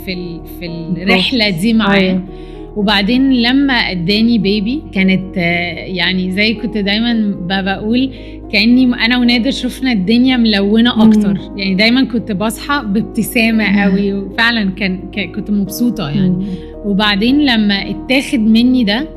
في الرحله دي معاه. وبعدين لما اداني بيبي كانت يعني زي كنت دايما بقول كأني انا ونادر شفنا الدنيا ملونة اكتر. يعني دايما كنت بصحى بابتسامة قوي، وفعلا كنت مبسوطة يعني. وبعدين لما اتاخد مني ده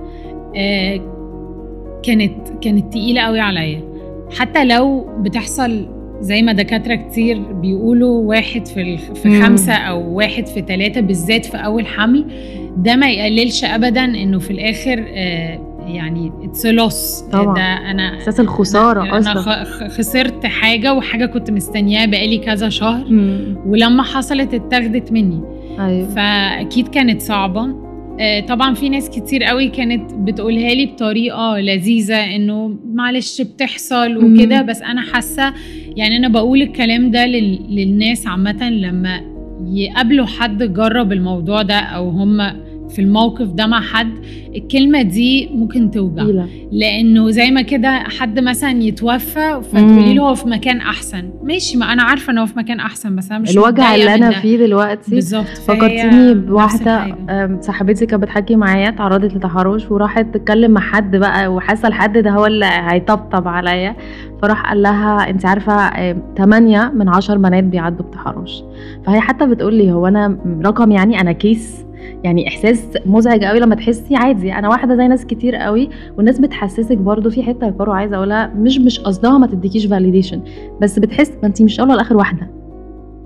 كانت تقيلة قوي عليا، حتى لو بتحصل زي ما دكاترة كتير بيقولوا 1 في 5 أو 1 في 3 بالذات في أول حمل. ده ما يقللش أبدا إنه في الآخر يعني it's a loss. طبعا. ده أنا أساس الخسارة أصلا. أنا خسرت حاجة كنت مستنياها بقالي كذا شهر. ولما حصلت اتاخدت مني. أيوة. فأكيد كانت صعبة. طبعا في ناس كتير قوي كانت بتقولها لي بطريقة لذيذة انه معلش بتحصل وكده، بس انا حاسة يعني انا بقول الكلام ده للناس عامة لما يقابلوا حد جرب الموضوع ده او هم في الموقف ده مع حد. الكلمة دي ممكن توجع، لانه زي ما كده حد مثلا يتوفى فتقولي له هو في مكان احسن. ماشي، ما انا عارفة انه هو في مكان احسن، بس انا مش الوجع اللي انا فيه دلوقتي. بالظبط. فكرتني بواحدة صاحبتي كانت بتحكي معايا تعرضت لتحرش وراحت تتكلم مع حد بقى، وحاسة الحد ده هو اللي هيطبطب عليا. فراح قال لها انت عارفة 8 من 10 بنات بيعدوا بتحرش. فهي حتى بتقول لي هو انا رقم، يعني انا كيس، يعني احساس مزعج قوي لما تحسي عادي انا واحده زي ناس كتير قوي. والناس بتحسسك برضو في حته يا كارو عايزه اقولها، مش قصدها ما تديكيش فاليديشن، بس بتحس ما انت مش اول اخر واحده،